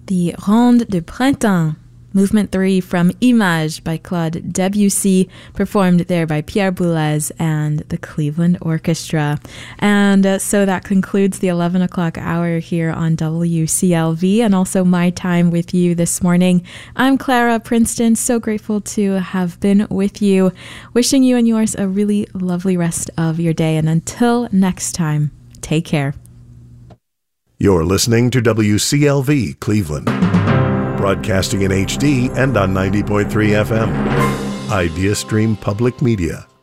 the Ronde de Printemps, Movement 3 from Image by Claude Debussy, performed there by Pierre Boulez and the Cleveland Orchestra. And so that concludes the 11 o'clock hour here on WCLV, and also my time with you this morning. I'm Clara Princeton, so grateful to have been with you. Wishing you and yours a really lovely rest of your day, and until next time, take care. You're listening to WCLV Cleveland, broadcasting in HD and on 90.3 FM. IdeaStream Public Media.